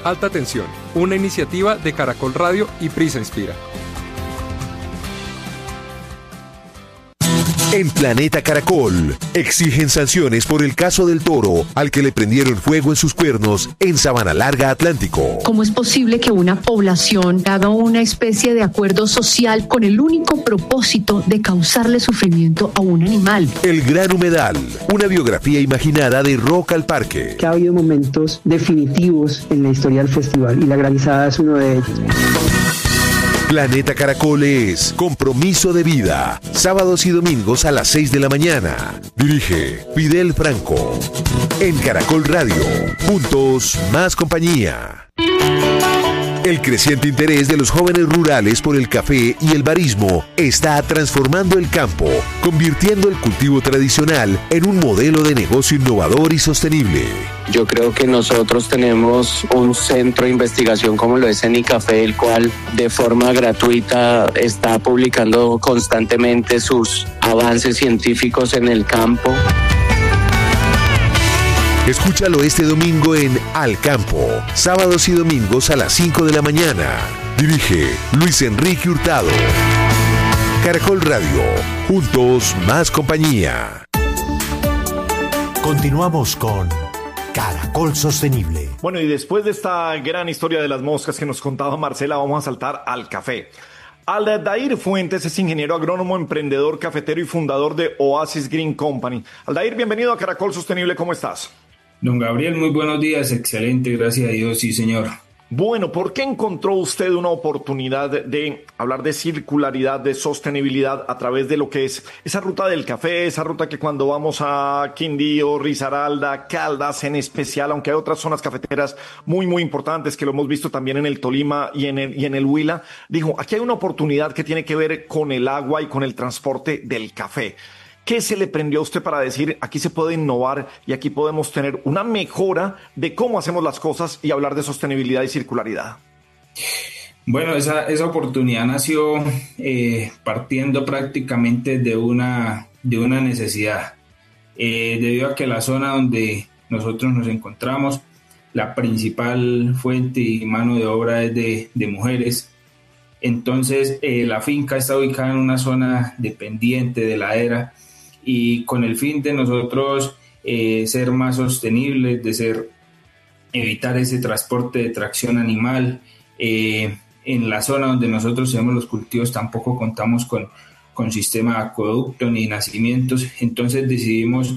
Alta Tensión, una iniciativa de Caracol Radio y Prisa Inspira. En Planeta Caracol, exigen sanciones por el caso del toro al que le prendieron fuego en sus cuernos en Sabana Larga, Atlántico. ¿Cómo es posible que una población haga una especie de acuerdo social con el único propósito de causarle sufrimiento a un animal? El Gran Humedal, una biografía imaginada de Rock al Parque. Que ha habido momentos definitivos en la historia del festival y la granizada es uno de ellos. Planeta Caracol es compromiso de vida. Sábados y domingos a las 6 de la mañana. Dirige Fidel Franco. En Caracol Radio. Juntos, más compañía. El creciente interés de los jóvenes rurales por el café y el barismo está transformando el campo, convirtiendo el cultivo tradicional en un modelo de negocio innovador y sostenible. Yo creo que nosotros tenemos un centro de investigación como lo es Enicafé, el cual de forma gratuita está publicando constantemente sus avances científicos en el campo. Escúchalo este domingo en Al Campo, sábados y domingos a las 5 de la mañana. Dirige Luis Enrique Hurtado. Caracol Radio, juntos más compañía. Continuamos con Caracol Sostenible. Bueno, y después de esta gran historia de las moscas que nos contaba Marcela, vamos a saltar al café. Aldair Fuentes es ingeniero agrónomo, emprendedor cafetero y fundador de Oasis Green Company. Aldair, bienvenido a Caracol Sostenible, ¿cómo estás? Don Gabriel, muy buenos días, excelente, gracias a Dios, sí señor. Bueno, ¿por qué encontró usted una oportunidad de hablar de circularidad, de sostenibilidad a través de lo que es esa ruta del café, esa ruta que cuando vamos a Quindío, Risaralda, Caldas en especial, aunque hay otras zonas cafeteras muy, muy importantes que lo hemos visto también en el Tolima y en el Huila, dijo, aquí hay una oportunidad que tiene que ver con el agua y con el transporte del café? ¿Qué se le prendió a usted para decir, aquí se puede innovar y aquí podemos tener una mejora de cómo hacemos las cosas y hablar de sostenibilidad y circularidad? Bueno, esa oportunidad nació partiendo prácticamente de una necesidad. Debido a que la zona donde nosotros nos encontramos, la principal fuente y mano de obra es de mujeres. Entonces, la finca está ubicada en una zona dependiente de ladera, y con el fin de nosotros ser más sostenibles, evitar ese transporte de tracción animal, en la zona donde nosotros tenemos los cultivos tampoco contamos con sistema de acueducto ni nacimientos, entonces decidimos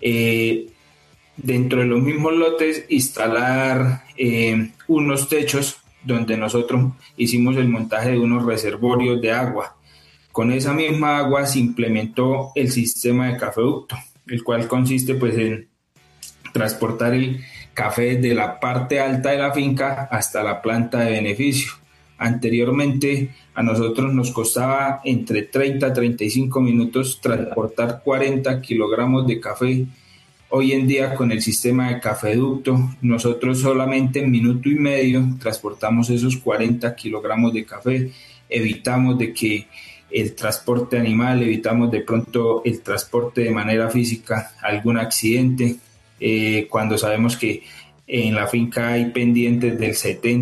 dentro de los mismos lotes instalar unos techos donde nosotros hicimos el montaje de unos reservorios de agua. Con esa misma agua se implementó el sistema de cafeducto, el cual consiste pues en transportar el café de la parte alta de la finca hasta la planta de beneficio. Anteriormente a nosotros nos costaba entre 30 a 35 minutos transportar 40 kilogramos de café. Hoy en día con el sistema de cafeducto nosotros solamente en minuto y medio transportamos esos 40 kilogramos de café. Evitamos de que el transporte animal, evitamos de pronto el transporte de manera física, algún accidente, cuando sabemos que en la finca hay pendientes del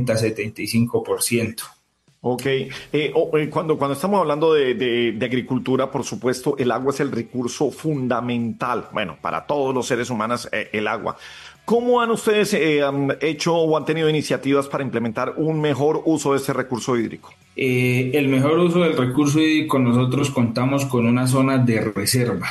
70-75%. Ok, cuando estamos hablando de agricultura, por supuesto, el agua es el recurso fundamental, bueno, para todos los seres humanos, el agua. ¿Cómo han ustedes hecho o han tenido iniciativas para implementar un mejor uso de ese recurso hídrico? El mejor uso del recurso hídrico, nosotros contamos con una zona de reserva.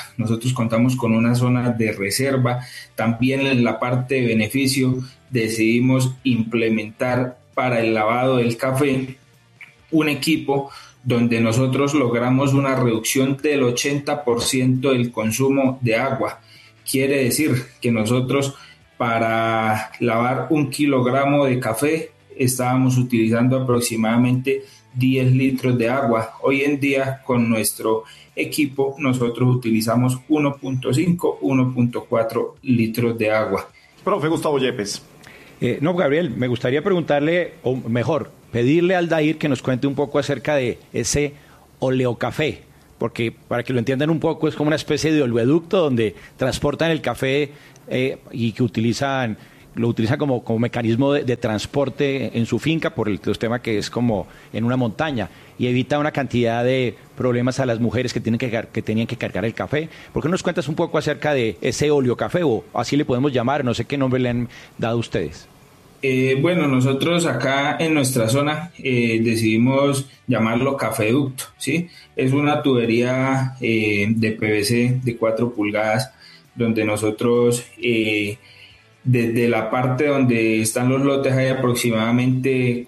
También en la parte de beneficio decidimos implementar para el lavado del café un equipo donde nosotros logramos una reducción del 80% del consumo de agua. Quiere decir que nosotros para lavar 1 kilogramo de café estábamos utilizando aproximadamente 10 litros de agua. Hoy en día con nuestro equipo nosotros utilizamos 1.5, 1.4 litros de agua. Profe Gustavo Yepes. No, Gabriel, me gustaría preguntarle, o mejor, pedirle al Aldair que nos cuente un poco acerca de ese oleocafé, porque para que lo entiendan un poco es como una especie de oleoducto donde transportan el café y que utilizan lo utilizan como mecanismo de transporte en su finca por el tema que es como en una montaña, y evita una cantidad de problemas a las mujeres que tenían que cargar el café. ¿Por qué no nos cuentas un poco acerca de ese oleocafé, o así le podemos llamar, no sé qué nombre le han dado ustedes? Bueno, nosotros acá en nuestra zona decidimos llamarlo cafeducto, ¿sí? Es una tubería de PVC de 4 pulgadas, donde nosotros desde la parte donde están los lotes hay aproximadamente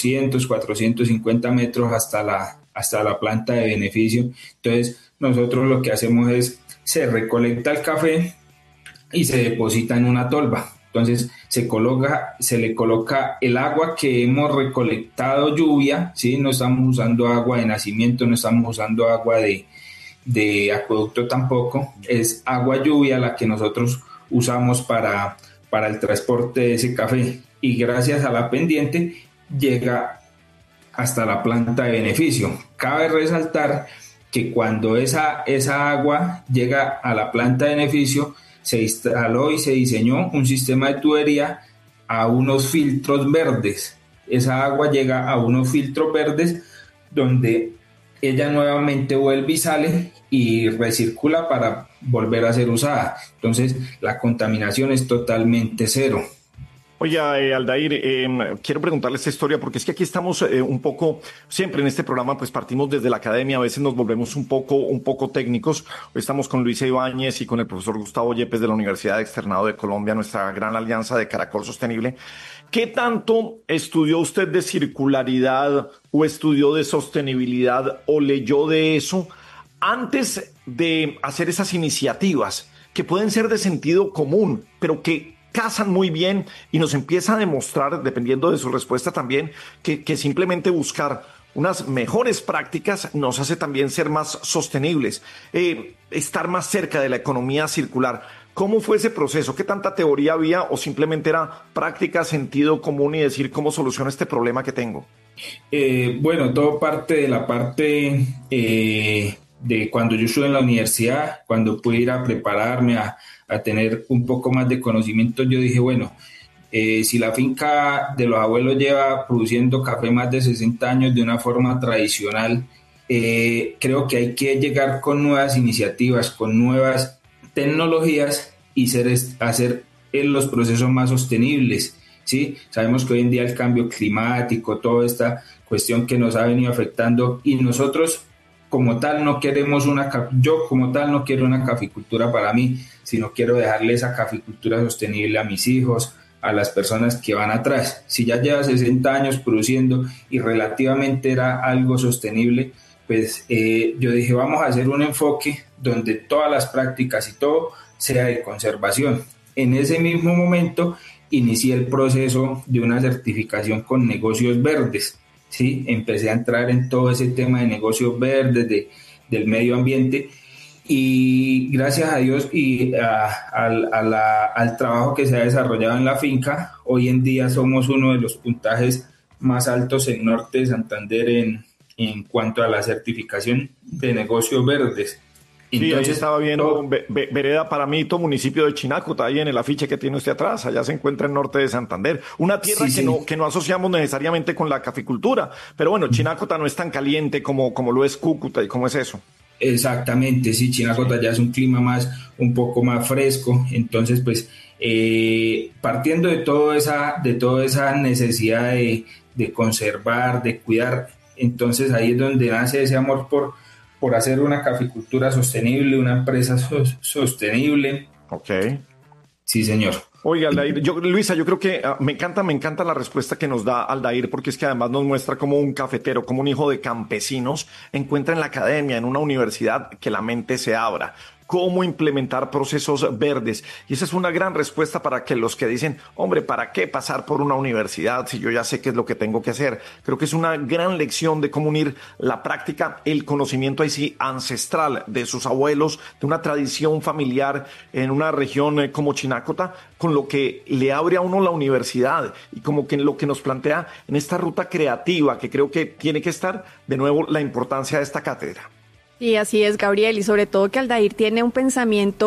450 metros hasta la planta de beneficio. Entonces nosotros lo que hacemos es, se recolecta el café y se deposita en una tolva. Entonces se le coloca el agua que hemos recolectado lluvia, ¿sí? No estamos usando agua de nacimiento, no estamos usando agua de acueducto tampoco, es agua lluvia la que nosotros usamos para el transporte de ese café, y gracias a la pendiente llega hasta la planta de beneficio. Cabe resaltar que cuando esa agua llega a la planta de beneficio, se instaló y se diseñó un sistema de tubería a unos filtros verdes. Esa agua llega a unos filtros verdes donde ella nuevamente vuelve y sale y recircula para volver a ser usada. Entonces la contaminación es totalmente cero. Oye, Aldair, quiero preguntarle esta historia porque es que aquí estamos un poco, siempre en este programa pues partimos desde la academia, a veces nos volvemos un poco técnicos. Hoy estamos con Luisa Ibáñez y con el profesor Gustavo Yepes de la Universidad de Externado de Colombia, nuestra gran alianza de Caracol Sostenible. ¿Qué tanto estudió usted de circularidad o estudió de sostenibilidad o leyó de eso antes de hacer esas iniciativas que pueden ser de sentido común, pero que casan muy bien y nos empieza a demostrar, dependiendo de su respuesta también, que simplemente buscar unas mejores prácticas nos hace también ser más sostenibles, estar más cerca de la economía circular? ¿Cómo fue ese proceso? ¿Qué tanta teoría había o simplemente era práctica, sentido común y decir cómo soluciono este problema que tengo? Bueno, todo parte de la parte de cuando yo estuve en la universidad, cuando pude ir a prepararme a tener un poco más de conocimiento. Yo dije, bueno, si la finca de los abuelos lleva produciendo café más de 60 años de una forma tradicional, creo que hay que llegar con nuevas iniciativas, con nuevas tecnologías y hacer los procesos más sostenibles, ¿sí? Sabemos que hoy en día el cambio climático, toda esta cuestión que nos ha venido afectando, y nosotros como tal no queremos yo como tal no quiero una caficultura para mí, sino quiero dejarle esa caficultura sostenible a mis hijos, a las personas que van atrás. Si ya lleva 60 años produciendo y relativamente era algo sostenible, pues yo dije, vamos a hacer un enfoque donde todas las prácticas y todo sea de conservación. En ese mismo momento inicié el proceso de una certificación con negocios verdes. Sí, empecé a entrar en todo ese tema de negocios verdes, del medio ambiente, y gracias a Dios y al trabajo que se ha desarrollado en la finca, hoy en día somos uno de los puntajes más altos en Norte de Santander en cuanto a la certificación de negocios verdes. Entonces, sí, ahí estaba viendo Vereda Paramito, municipio de Chinácota, ahí en el afiche que tiene usted atrás, allá se encuentra en Norte de Santander, una tierra que no asociamos necesariamente con la caficultura, pero bueno, Chinácota no es tan caliente como lo es Cúcuta, ¿y cómo es eso? Exactamente, sí, Chinácota ya es un clima un poco más fresco, entonces pues partiendo de toda esa necesidad de conservar, de cuidar, entonces ahí es donde nace ese amor por hacer una caficultura sostenible, una empresa sostenible. Ok. Sí, señor. Oiga, Aldair, Luisa, yo creo que me encanta la respuesta que nos da Aldair, porque es que además nos muestra como un cafetero, como un hijo de campesinos encuentra en la academia, en una universidad, que la mente se abra. Cómo implementar procesos verdes. Y esa es una gran respuesta para que los que dicen, hombre, ¿para qué pasar por una universidad si yo ya sé qué es lo que tengo que hacer? Creo que es una gran lección de cómo unir la práctica, el conocimiento ahí sí ancestral de sus abuelos, de una tradición familiar en una región como Chinácota, con lo que le abre a uno la universidad y como que lo que nos plantea en esta ruta creativa, que creo que tiene que estar de nuevo la importancia de esta cátedra. Y así es, Gabriel, y sobre todo que Aldair tiene un pensamiento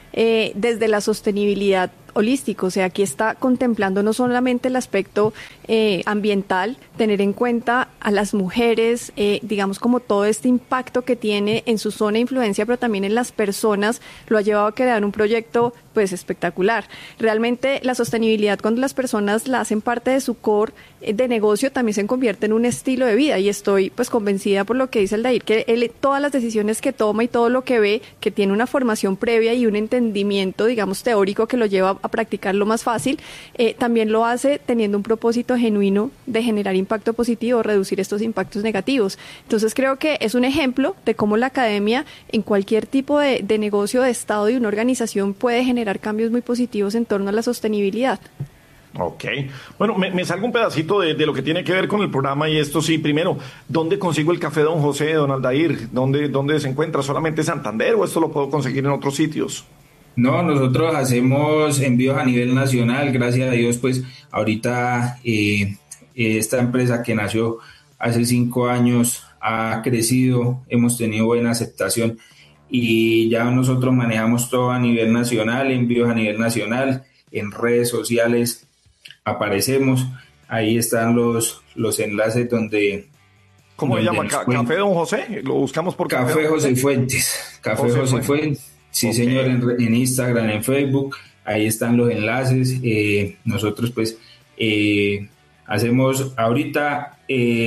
desde la sostenibilidad holístico, o sea, aquí está contemplando no solamente el aspecto ambiental, tener en cuenta a las mujeres, digamos como todo este impacto que tiene en su zona de influencia, pero también en las personas, lo ha llevado a crear un proyecto pues espectacular. Realmente la sostenibilidad, cuando las personas la hacen parte de su core de negocio, también se convierte en un estilo de vida, y estoy pues convencida por lo que dice Aldair, que él, todas las decisiones que toma y todo lo que ve, que tiene una formación previa y un entendimiento, digamos, teórico que lo lleva a practicarlo más fácil, también lo hace teniendo un propósito genuino de generar impacto positivo, reducir estos impactos negativos. Entonces creo que es un ejemplo de cómo la academia en cualquier tipo de negocio, de estado, de una organización puede generar cambios muy positivos en torno a la sostenibilidad. Ok. Bueno, me salgo un pedacito de lo que tiene que ver con el programa, y esto sí, primero, ¿dónde consigo el café Don José, don Aldair? ¿Dónde se encuentra? ¿Solamente Santander o esto lo puedo conseguir en otros sitios? No, nosotros hacemos envíos a nivel nacional, gracias a Dios, pues ahorita esta empresa que nació hace 5 años ha crecido, hemos tenido buena aceptación y ya nosotros manejamos todo a nivel nacional, envíos a nivel nacional, en redes sociales aparecemos, ahí están los enlaces donde... ¿Cómo se llama? ¿Café Don José? Lo buscamos por Café José Fuentes. Café José Fuentes. Sí, okay. Señor, en Instagram, en Facebook, ahí están los enlaces. Nosotros pues hacemos ahorita,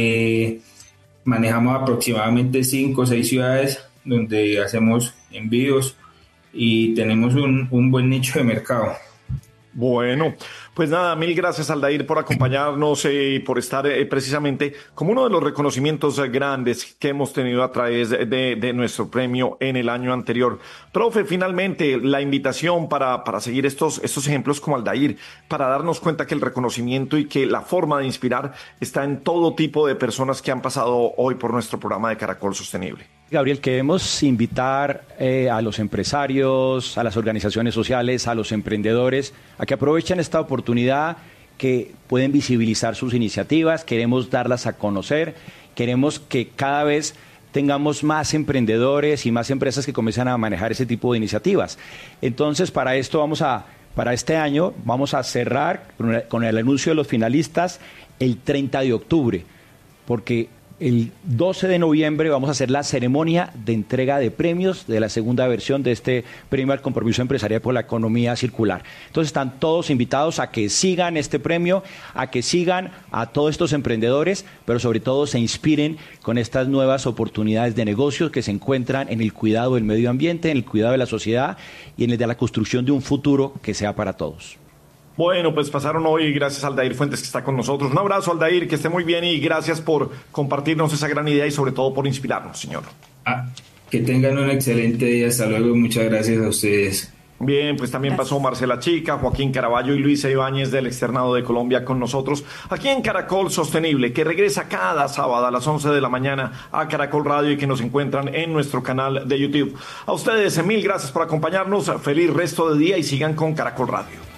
manejamos aproximadamente 5 o 6 ciudades donde hacemos envíos y tenemos un buen nicho de mercado. Bueno, pues nada, mil gracias Aldair por acompañarnos y por estar precisamente como uno de los reconocimientos grandes que hemos tenido a través de nuestro premio en el año anterior. Profe, finalmente la invitación para seguir estos ejemplos como Aldair, para darnos cuenta que el reconocimiento y que la forma de inspirar está en todo tipo de personas que han pasado hoy por nuestro programa de Caracol Sostenible. Gabriel, queremos invitar a los empresarios, a las organizaciones sociales, a los emprendedores, a que aprovechen esta oportunidad, que pueden visibilizar sus iniciativas, queremos darlas a conocer, queremos que cada vez tengamos más emprendedores y más empresas que comiencen a manejar ese tipo de iniciativas. Entonces, para este año vamos a cerrar con el anuncio de los finalistas el 30 de octubre, porque el 12 de noviembre vamos a hacer la ceremonia de entrega de premios de la segunda versión de este premio al compromiso empresarial por la economía circular. Entonces están todos invitados a que sigan este premio, a que sigan a todos estos emprendedores, pero sobre todo se inspiren con estas nuevas oportunidades de negocios que se encuentran en el cuidado del medio ambiente, en el cuidado de la sociedad y en el de la construcción de un futuro que sea para todos. Bueno, pues pasaron hoy, gracias a Aldair Fuentes que está con nosotros. Un abrazo, Aldair, que esté muy bien y gracias por compartirnos esa gran idea y sobre todo por inspirarnos, señor. Que tengan un excelente día, hasta luego, muchas gracias a ustedes. Bien, pues también pasó Marcela Chica, Joaquín Caraballo y Luisa Ibáñez del Externado de Colombia con nosotros aquí en Caracol Sostenible, que regresa cada sábado a las 11 de la mañana a Caracol Radio y que nos encuentran en nuestro canal de YouTube. A ustedes, mil gracias por acompañarnos, feliz resto de día y sigan con Caracol Radio.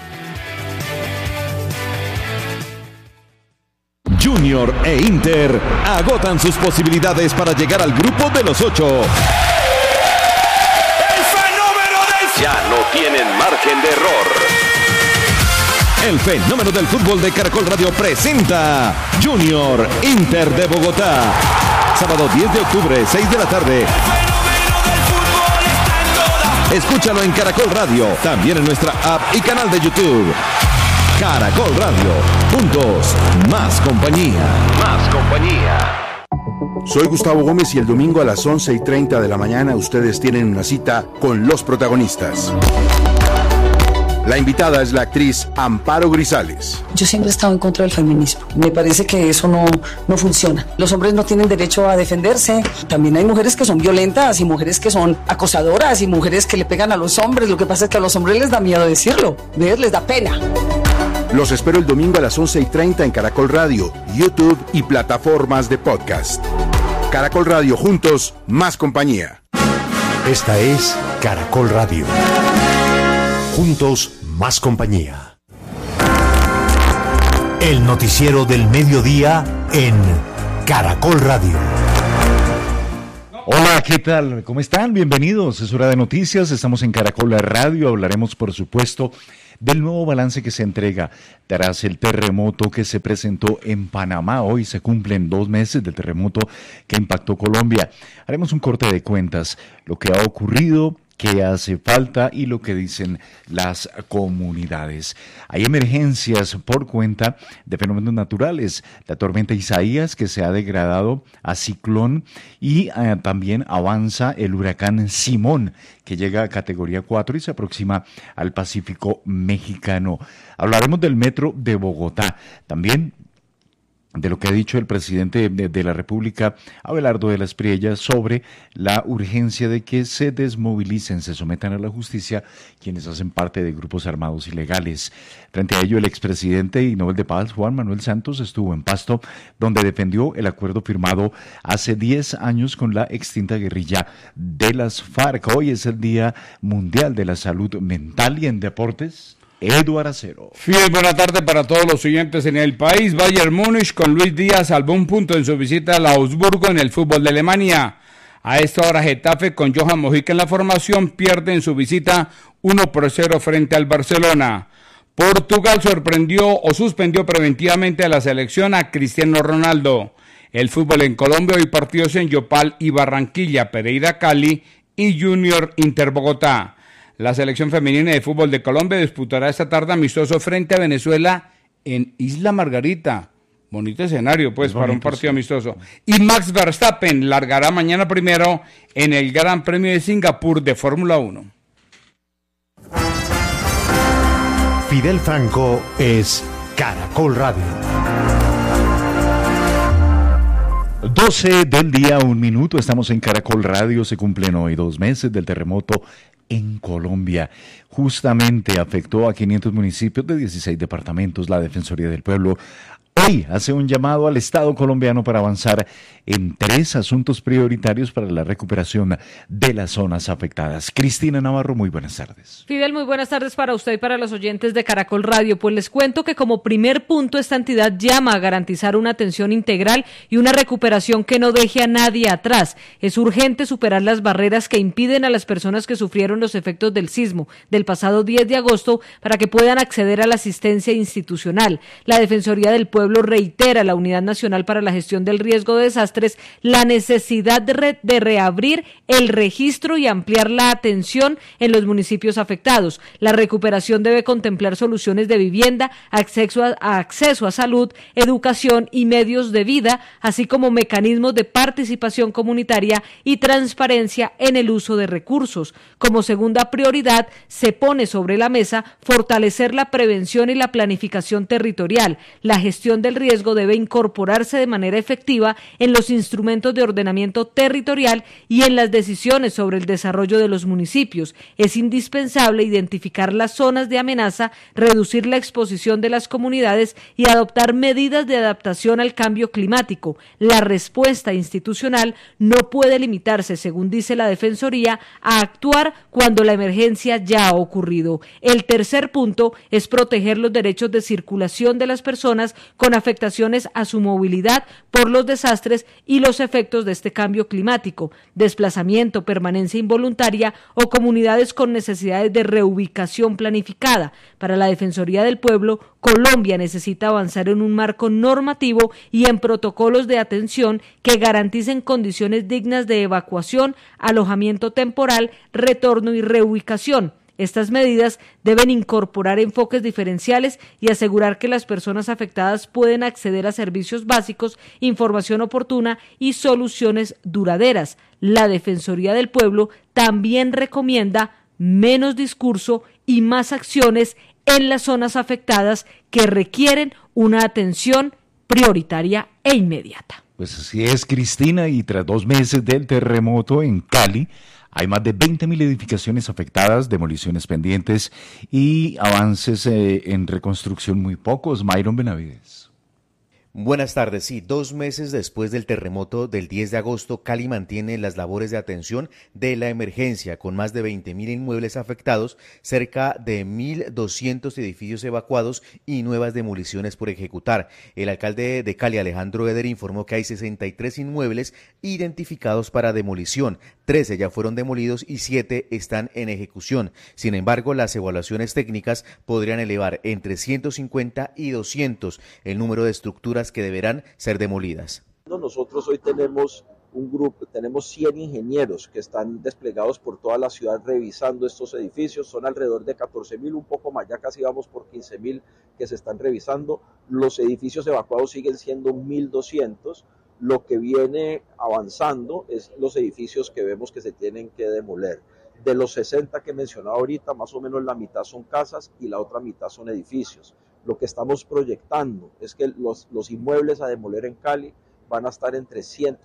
Junior e Inter agotan sus posibilidades para llegar al grupo de los 8. ¡El fenómeno del... Ya no tienen margen de error! El fenómeno del fútbol de Caracol Radio presenta Junior Inter de Bogotá. Sábado 10 de octubre, 6 de la tarde. El fenómeno del fútbol está en toda. Escúchalo en Caracol Radio, también en nuestra app y canal de YouTube. Caracol Radio, juntos, más compañía. Más compañía. Soy Gustavo Gómez y el domingo a las 11:30 de la mañana ustedes tienen una cita con los protagonistas. La invitada es la actriz Amparo Grisales. Yo siempre he estado en contra del feminismo. Me parece que eso no funciona. Los hombres no tienen derecho a defenderse. También hay mujeres que son violentas y mujeres que son acosadoras y mujeres que le pegan a los hombres. Lo que pasa es que a los hombres les da miedo decirlo. ¿Ves? Les da pena. Los espero el domingo a las 11:30 en Caracol Radio, YouTube y plataformas de podcast. Caracol Radio, juntos, más compañía. Esta es Caracol Radio. Juntos, más compañía. El noticiero del mediodía en Caracol Radio. Hola, ¿qué tal? ¿Cómo están? Bienvenidos. Es hora de noticias. Estamos en Caracol Radio. Hablaremos, por supuesto, del nuevo balance que se entrega tras el terremoto que se presentó en Panamá. Hoy se cumplen 2 meses del terremoto que impactó Colombia. Haremos un corte de cuentas, lo que ha ocurrido, qué hace falta y lo que dicen las comunidades. Hay emergencias por cuenta de fenómenos naturales. La tormenta Isaías, que se ha degradado a ciclón, y también avanza el huracán Simón, que llega a categoría 4 y se aproxima al Pacífico mexicano. Hablaremos del metro de Bogotá. También de lo que ha dicho el presidente de la República, Abelardo de las Priellas, sobre la urgencia de que se desmovilicen, se sometan a la justicia quienes hacen parte de grupos armados ilegales. Frente a ello, el expresidente y Nobel de Paz, Juan Manuel Santos, estuvo en Pasto, donde defendió el acuerdo firmado hace 10 años con la extinta guerrilla de las FARC. Hoy es el Día Mundial de la Salud Mental. Y en deportes, Eduardo Acero. Fiel, buena tarde para todos los siguientes en el país. Bayern Múnich con Luis Díaz salvó un punto en su visita al Augsburgo en el fútbol de Alemania. A esta hora Getafe con Johan Mojica en la formación pierde en su visita 1-0 frente al Barcelona. Portugal sorprendió o suspendió preventivamente a la selección a Cristiano Ronaldo. El fútbol en Colombia, hoy partidos en Yopal y Barranquilla, Pereira Cali y Junior Inter Bogotá. La selección femenina de fútbol de Colombia disputará esta tarde amistoso frente a Venezuela en Isla Margarita. Bonito escenario, pues, para un partido amistoso. Y Max Verstappen largará mañana primero en el Gran Premio de Singapur de Fórmula 1. Fidel Franco es Caracol Radio. 12 del día, 1 minuto, estamos en Caracol Radio. Se cumplen hoy 2 meses del terremoto en Colombia. Justamente afectó a 500 municipios de 16 departamentos. La Defensoría del Pueblo hoy hace un llamado al Estado colombiano para avanzar en 3 asuntos prioritarios para la recuperación de las zonas afectadas. Cristina Navarro, muy buenas tardes. Fidel, muy buenas tardes para usted y para los oyentes de Caracol Radio. Pues les cuento que como primer punto esta entidad llama a garantizar una atención integral y una recuperación que no deje a nadie atrás. Es urgente superar las barreras que impiden a las personas que sufrieron los efectos del sismo del pasado 10 de agosto para que puedan acceder a la asistencia institucional. La Defensoría del Pueblo reitera a la Unidad Nacional para la Gestión del Riesgo de Desastres la necesidad de reabrir el registro y ampliar la atención en los municipios afectados. La recuperación debe contemplar soluciones de vivienda, acceso a salud, educación y medios de vida, así como mecanismos de participación comunitaria y transparencia en el uso de recursos. Como segunda prioridad, se pone sobre la mesa fortalecer la prevención y la planificación territorial. La gestión del riesgo debe incorporarse de manera efectiva en los instrumentos de ordenamiento territorial y en las decisiones sobre el desarrollo de los municipios. Es indispensable identificar las zonas de amenaza, reducir la exposición de las comunidades y adoptar medidas de adaptación al cambio climático. La respuesta institucional no puede limitarse, según dice la Defensoría, a actuar cuando la emergencia ya ha ocurrido. El tercer punto es proteger los derechos de circulación de las personas con afectaciones a su movilidad por los desastres y los efectos de este cambio climático, desplazamiento, permanencia involuntaria o comunidades con necesidades de reubicación planificada. Para la Defensoría del Pueblo, Colombia necesita avanzar en un marco normativo y en protocolos de atención que garanticen condiciones dignas de evacuación, alojamiento temporal, retorno y reubicación. Estas medidas deben incorporar enfoques diferenciales y asegurar que las personas afectadas pueden acceder a servicios básicos, información oportuna y soluciones duraderas. La Defensoría del Pueblo también recomienda menos discurso y más acciones en las zonas afectadas que requieren una atención prioritaria e inmediata. Pues así es, Cristina, y tras 2 meses del terremoto en Cali, hay más de 20.000 edificaciones afectadas, demoliciones pendientes y avances en reconstrucción muy pocos. Myron Benavides. Buenas tardes. Sí, 2 meses después del terremoto del 10 de agosto, Cali mantiene las labores de atención de la emergencia, con más de 20.000 inmuebles afectados, cerca de 1.200 edificios evacuados y nuevas demoliciones por ejecutar. El alcalde de Cali, Alejandro Eder, informó que hay 63 inmuebles identificados para demolición, 13 ya fueron demolidos y 7 están en ejecución. Sin embargo, las evaluaciones técnicas podrían elevar entre 150 y 200 el número de estructuras que deberán ser demolidas. Nosotros hoy tenemos un grupo, tenemos 100 ingenieros que están desplegados por toda la ciudad revisando estos edificios, son alrededor de 14.000, un poco más, ya casi vamos por 15.000 que se están revisando. Los edificios evacuados siguen siendo 1.200, lo que viene avanzando es los edificios que vemos que se tienen que demoler. De los 60 que mencionaba ahorita, más o menos la mitad son casas y la otra mitad son edificios. Lo que estamos proyectando es que los inmuebles a demoler en Cali van a estar entre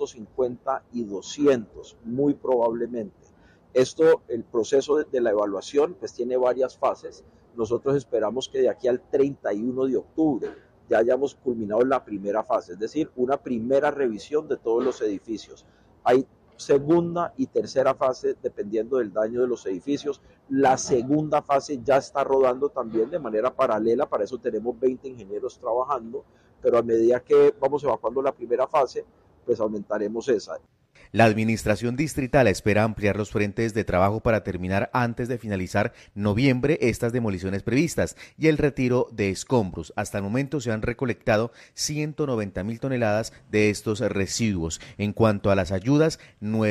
150 y 200, muy probablemente. Esto, el proceso de la evaluación, pues tiene varias fases. Nosotros esperamos que de aquí al 31 de octubre ya hayamos culminado la primera fase, es decir, una primera revisión de todos los edificios. Hay segunda y tercera fase dependiendo del daño de los edificios. La segunda fase ya está rodando también de manera paralela, para eso tenemos 20 ingenieros trabajando, pero a medida que vamos evacuando la primera fase, pues aumentaremos esa. La administración distrital espera ampliar los frentes de trabajo para terminar antes de finalizar noviembre estas demoliciones previstas y el retiro de escombros. Hasta el momento se han recolectado 190.000 toneladas de estos residuos. En cuanto a las ayudas,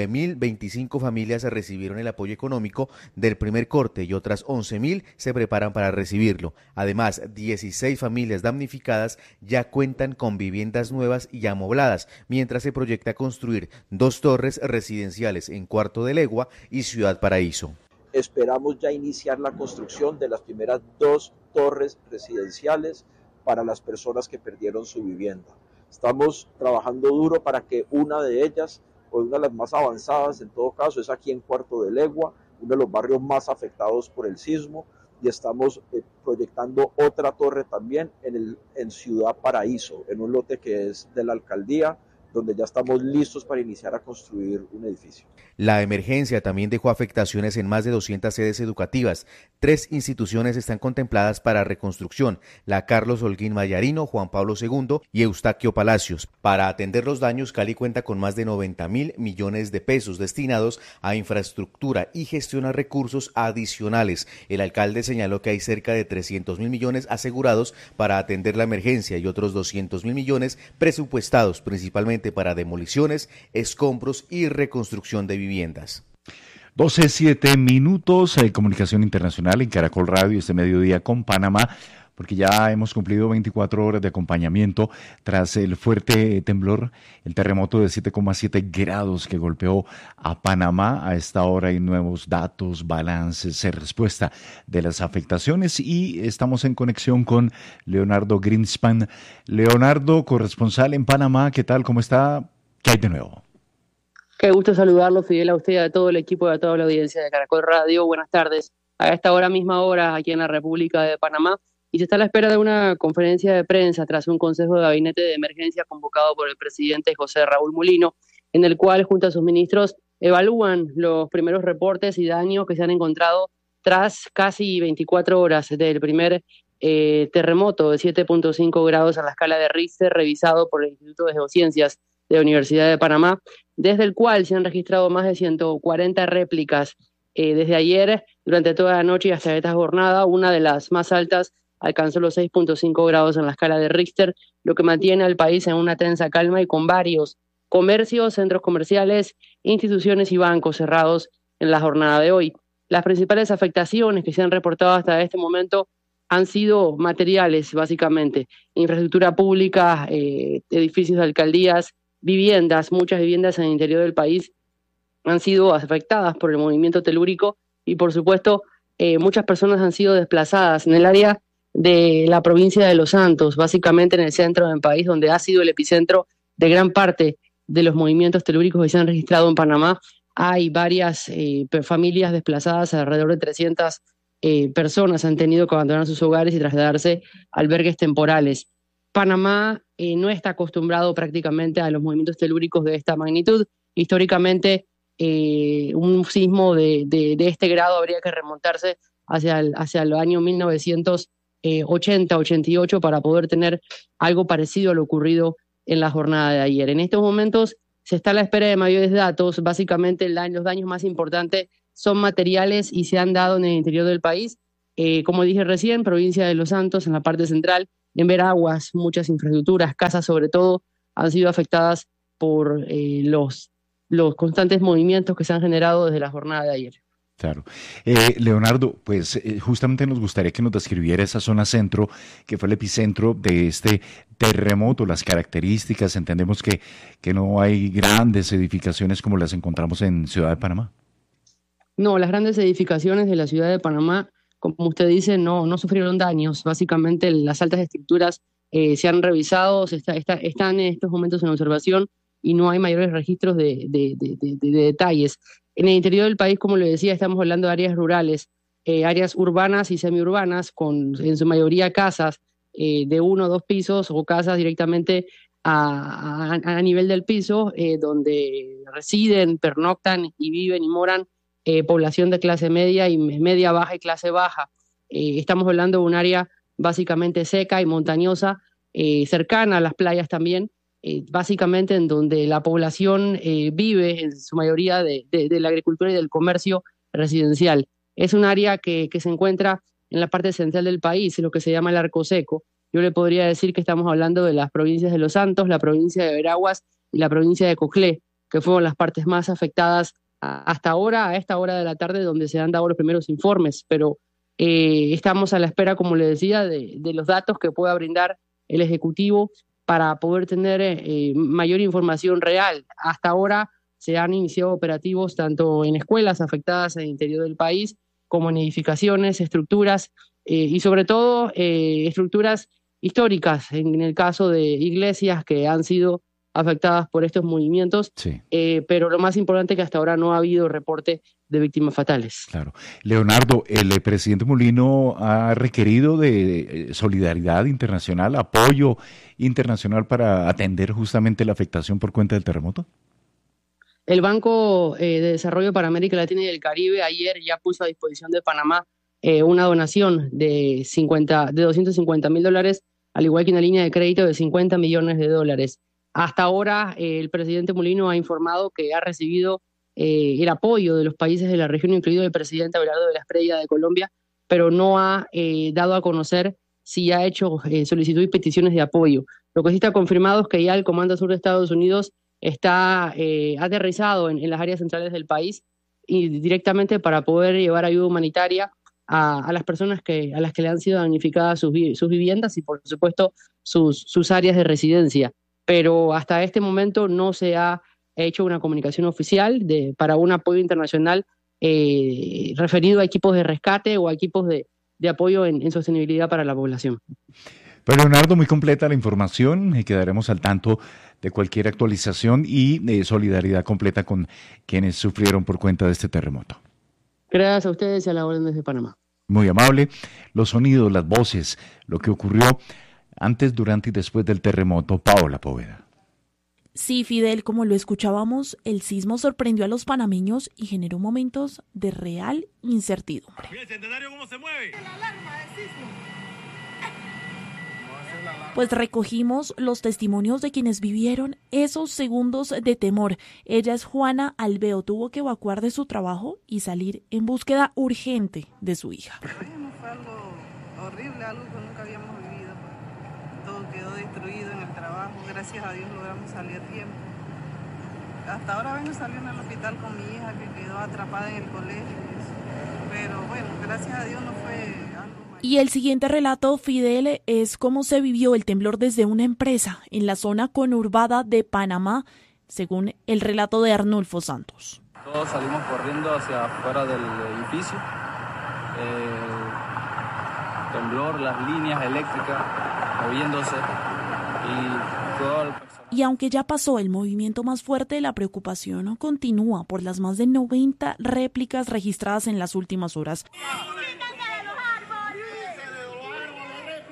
9.025 familias recibieron el apoyo económico del primer corte y otras 11.000 se preparan para recibirlo. Además, 16 familias damnificadas ya cuentan con viviendas nuevas y amobladas, mientras se proyecta construir 2 torres residenciales en Cuarto de Legua y Ciudad Paraíso. Esperamos ya iniciar la construcción de las primeras 2 torres residenciales para las personas que perdieron su vivienda. Estamos trabajando duro para que una de ellas, o una de las más avanzadas en todo caso, es aquí en Cuarto de Legua, uno de los barrios más afectados por el sismo, y estamos proyectando otra torre también en Ciudad Paraíso, en un lote que es de la alcaldía, donde ya estamos listos para iniciar a construir un edificio. La emergencia también dejó afectaciones en más de 200 sedes educativas. 3 instituciones están contempladas para reconstrucción: la Carlos Holguín Mayarino, Juan Pablo II y Eustaquio Palacios. Para atender los daños, Cali cuenta con más de 90.000 millones de pesos destinados a infraestructura y gestiona recursos adicionales. El alcalde señaló que hay cerca de 300.000 millones asegurados para atender la emergencia y otros 200.000 millones presupuestados principalmente para demoliciones, escombros y reconstrucción de viviendas. 12:07, comunicación internacional en Caracol Radio este mediodía con Panamá, porque ya hemos cumplido 24 horas de acompañamiento tras el fuerte temblor, el terremoto de 7,7 grados que golpeó a Panamá. A esta hora hay nuevos datos, balances, respuesta de las afectaciones, y estamos en conexión con Leonardo Greenspan. Leonardo, corresponsal en Panamá, ¿qué tal? ¿Cómo está? ¿Qué hay de nuevo? Qué gusto saludarlo, Fidel, a usted y a todo el equipo y a toda la audiencia de Caracol Radio. Buenas tardes. A esta misma hora, aquí en la República de Panamá, y se está a la espera de una conferencia de prensa tras un consejo de gabinete de emergencia convocado por el presidente José Raúl Mulino, en el cual, junto a sus ministros, evalúan los primeros reportes y daños que se han encontrado tras casi 24 horas del primer terremoto de 7.5 grados a la escala de Richter, revisado por el Instituto de Geociencias de la Universidad de Panamá, desde el cual se han registrado más de 140 réplicas desde ayer, durante toda la noche y hasta esta jornada. Una de las más altas alcanzó los 6.5 grados en la escala de Richter, lo que mantiene al país en una tensa calma y con varios comercios, centros comerciales, instituciones y bancos cerrados en la jornada de hoy. Las principales afectaciones que se han reportado hasta este momento han sido materiales, básicamente: infraestructura pública, edificios de alcaldías, viviendas. Muchas viviendas en el interior del país han sido afectadas por el movimiento telúrico y, por supuesto, muchas personas han sido desplazadas en el área de la provincia de Los Santos, básicamente en el centro del país, donde ha sido el epicentro de gran parte de los movimientos telúricos que se han registrado en Panamá. Hay varias familias desplazadas, alrededor de 300 personas han tenido que abandonar sus hogares y trasladarse a albergues temporales. Panamá no está acostumbrado prácticamente a los movimientos telúricos de esta magnitud. Históricamente, un sismo de este grado habría que remontarse hacia el año 1980-88 para poder tener algo parecido a lo ocurrido en la jornada de ayer. En estos momentos se está a la espera de mayores datos. Básicamente los daños más importantes son materiales y se han dado en el interior del país. Como dije recién, provincia de Los Santos, en la parte central, en Veraguas, muchas infraestructuras, casas sobre todo, han sido afectadas por los constantes movimientos que se han generado desde la jornada de ayer. Claro. Leonardo, pues justamente nos gustaría que nos describiera esa zona centro, que fue el epicentro de este terremoto, las características. Entendemos que no hay grandes edificaciones como las encontramos en Ciudad de Panamá. No, las grandes edificaciones de la Ciudad de Panamá, como usted dice, no sufrieron daños. Básicamente las altas estructuras se han revisado, están en estos momentos en observación y no hay mayores registros de detalles. En el interior del país, como le decía, estamos hablando de áreas rurales, áreas urbanas y semiurbanas, con en su mayoría casas de 1 o 2 pisos o casas directamente a nivel del piso, donde residen, pernoctan y viven y moran población de clase media y media baja y clase baja. Estamos hablando de un área básicamente seca y montañosa, cercana a las playas también, básicamente en donde la población vive en su mayoría de la agricultura y del comercio residencial. Es un área que se encuentra en la parte central del país, lo que se llama el Arco Seco. Yo le podría decir que estamos hablando de las provincias de Los Santos, la provincia de Veraguas y la provincia de Coclé, que fueron las partes más afectadas hasta ahora, a esta hora de la tarde, donde se han dado los primeros informes, pero estamos a la espera, como le decía, de los datos que pueda brindar el Ejecutivo para poder tener mayor información real. Hasta ahora se han iniciado operativos tanto en escuelas afectadas en el interior del país, como en edificaciones, estructuras y sobre todo estructuras históricas, en el caso de iglesias que han sido afectadas por estos movimientos, sí. Pero lo más importante es que hasta ahora no ha habido reporte de víctimas fatales. Claro. Leonardo, el presidente Mulino ha requerido de solidaridad internacional, apoyo internacional para atender justamente la afectación por cuenta del terremoto. El Banco de Desarrollo para América Latina y el Caribe ayer ya puso a disposición de Panamá una donación de $250,000, al igual que una línea de crédito de $50 millones. Hasta ahora el presidente Mulino ha informado que ha recibido el apoyo de los países de la región, incluido el presidente Abelardo de la Espriella de Colombia, pero no ha dado a conocer si ha hecho solicitud y peticiones de apoyo. Lo que sí está confirmado es que ya el Comando Sur de Estados Unidos está aterrizado en las áreas centrales del país y directamente para poder llevar ayuda humanitaria a las personas a las que le han sido damnificadas sus viviendas y, por supuesto, sus áreas de residencia. Pero hasta este momento no se ha hecho una comunicación oficial para un apoyo internacional referido a equipos de rescate o a equipos de apoyo en sostenibilidad para la población. Pero Leonardo, muy completa la información y quedaremos al tanto de cualquier actualización y solidaridad completa con quienes sufrieron por cuenta de este terremoto. Gracias a ustedes y a la orden desde Panamá. Muy amable. Los sonidos, las voces, lo que ocurrió antes, durante y después del terremoto. Paola Poveda. Sí, Fidel, como lo escuchábamos, el sismo sorprendió a los panameños y generó momentos de real incertidumbre. Mira el Centenario cómo se mueve. La alarma del sismo. Pues recogimos los testimonios de quienes vivieron esos segundos de temor. Ella es Juana Alveo, tuvo que evacuar de su trabajo y salir en búsqueda urgente de su hija. Fue algo horrible, algo que nunca habíamos vivido. Todo quedó destruido en el trabajo, gracias a Dios logramos salir a tiempo. Hasta ahora vengo saliendo al hospital con mi hija que quedó atrapada en el colegio. Pero bueno, gracias a Dios no fue... Y el siguiente relato, Fidel, es cómo se vivió el temblor desde una empresa en la zona conurbada de Panamá, según el relato de Arnulfo Santos. Todos salimos corriendo hacia afuera del edificio. Temblor, las líneas eléctricas moviéndose y todo el personal. Y aunque ya pasó el movimiento más fuerte, la preocupación continúa por las más de 90 réplicas registradas en las últimas horas.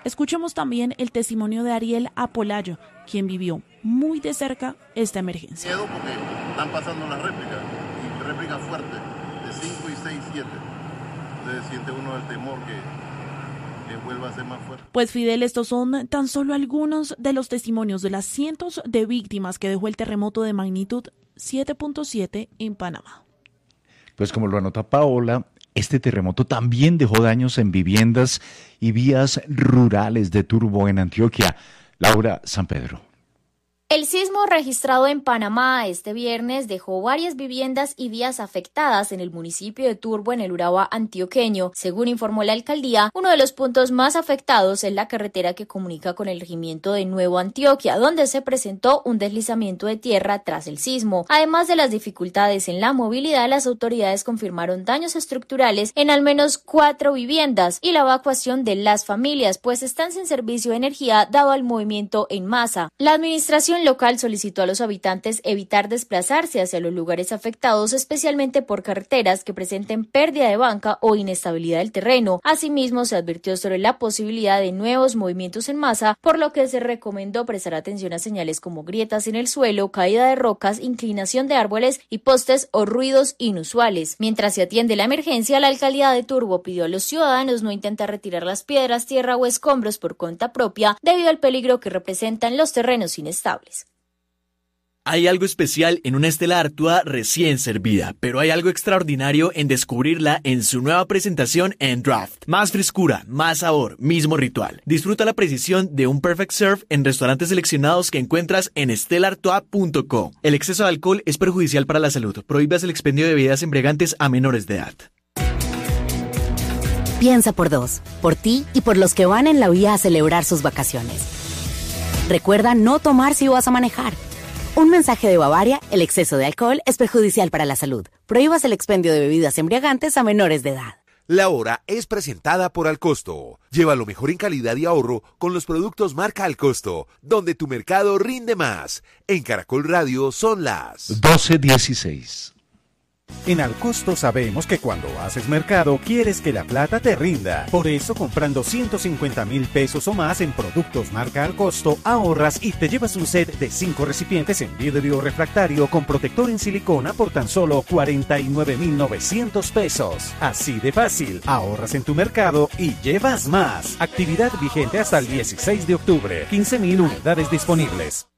Escuchemos también el testimonio de Ariel Apolayo, quien vivió muy de cerca esta emergencia. Miedo porque están pasando las réplicas, y réplicas fuertes, de 5 y 6, 7. Entonces siente uno el temor que vuelva a ser más fuerte. Pues Fidel, estos son tan solo algunos de los testimonios de las cientos de víctimas que dejó el terremoto de magnitud 7.7 en Panamá. Pues como lo anota Paola, este terremoto también dejó daños en viviendas y vías rurales de Turbo en Antioquia. Laura San Pedro. El sismo registrado en Panamá este viernes dejó varias viviendas y vías afectadas en el municipio de Turbo, en el Urabá antioqueño. Según informó la alcaldía, uno de los puntos más afectados es la carretera que comunica con el regimiento de Nuevo Antioquia, donde se presentó un deslizamiento de tierra tras el sismo. Además de las dificultades en la movilidad, las autoridades confirmaron daños estructurales en al menos 4 viviendas y la evacuación de las familias, pues están sin servicio de energía dado al movimiento en masa. La administración local solicitó a los habitantes evitar desplazarse hacia los lugares afectados, especialmente por carreteras que presenten pérdida de banca o inestabilidad del terreno. Asimismo, se advirtió sobre la posibilidad de nuevos movimientos en masa, por lo que se recomendó prestar atención a señales como grietas en el suelo, caída de rocas, inclinación de árboles y postes o ruidos inusuales. Mientras se atiende la emergencia, la alcaldía de Turbo pidió a los ciudadanos no intentar retirar las piedras, tierra o escombros por cuenta propia debido al peligro que representan los terrenos inestables. Hay algo especial en una Stella Artois recién servida, pero hay algo extraordinario en descubrirla en su nueva presentación en Draft. Más frescura, más sabor, mismo ritual. Disfruta la precisión de un Perfect Serve en restaurantes seleccionados que encuentras en stellaartois.co. El exceso de alcohol es perjudicial para la salud. Prohíbas el expendio de bebidas embriagantes a menores de edad. Piensa por dos, por ti y por los que van en la vía a celebrar sus vacaciones. Recuerda no tomar si vas a manejar. Un mensaje de Bavaria: el exceso de alcohol es perjudicial para la salud. Prohíbas el expendio de bebidas embriagantes a menores de edad. La hora es presentada por Alcosto. Lleva lo mejor en calidad y ahorro con los productos marca Alcosto, donde tu mercado rinde más. En Caracol Radio son las 12:16. En Alcosto sabemos que cuando haces mercado quieres que la plata te rinda. Por eso, comprando 150,000 pesos o más en productos marca Alcosto, ahorras y te llevas un set de 5 recipientes en vidrio refractario con protector en silicona por tan solo 49,900 pesos. Así de fácil, ahorras en tu mercado y llevas más. Actividad vigente hasta el 16 de octubre. 15,000 unidades disponibles.